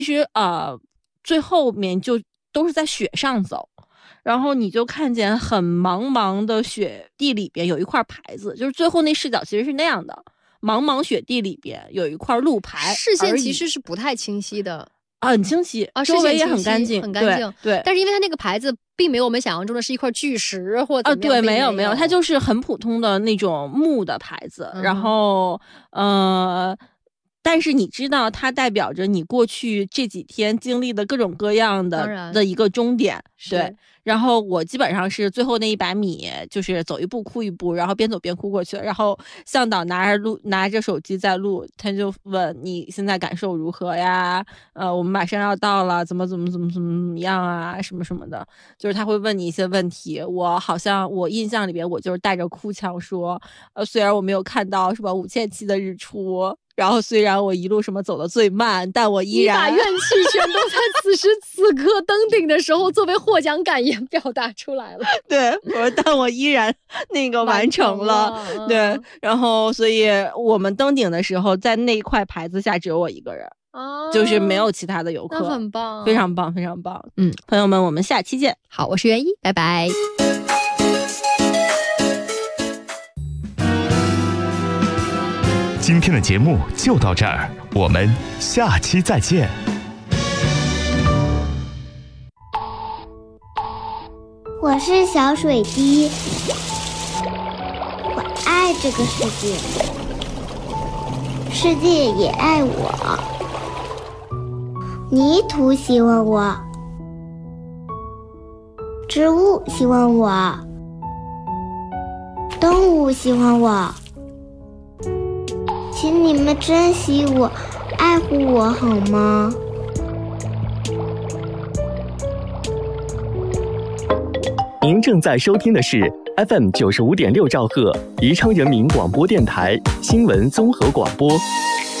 实最后面就都是在雪上走，然后你就看见很茫茫的雪地里边有一块牌子，就是最后那视角其实是那样的，茫茫雪地里边有一块路牌， 视线其实是不太清晰的。 很清晰，周围也很干净， 很干净。 对， 但是因为它那个牌子并没有我们想象中的是一块巨石或怎么样。 对，没有，它就是很普通的那种木的牌子，然后但是你知道它代表着你过去这几天经历的各种各样的一个终点，对。然后我基本上是最后那100米，就是走一步哭一步，然后边走边哭过去了。然后向导拿着手机在录，他就问你现在感受如何呀？我们马上要到了，怎么样啊？什么什么的，就是他会问你一些问题。我印象里边，我就是带着哭腔说，虽然我没有看到什么5000期的日出。然后虽然我一路什么走得最慢，但我依然你把怨气全都在此时此刻登顶的时候作为获奖感言表达出来了。 对，但我依然那个完成了。对，然后所以我们登顶的时候，在那一块牌子下只有我一个人，就是没有其他的游客。 那很棒， 非常棒，非常棒。朋友们，我们下期见。 好，我是袁一，拜拜。 今天的节目就到这儿，我们下期再见。 我是小水滴，我爱这个世界，世界也爱我。泥土喜欢我，植物喜欢我，动物喜欢我。请你们珍惜我，爱护我好吗？ 您正在收听的是 FM 95.6兆赫，宜昌人民广播电台新闻综合广播。